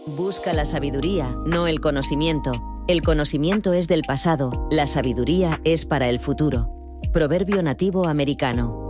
Busca la sabiduría, no el conocimiento. El conocimiento es del pasado, la sabiduría es para el futuro. Proverbio nativo americano.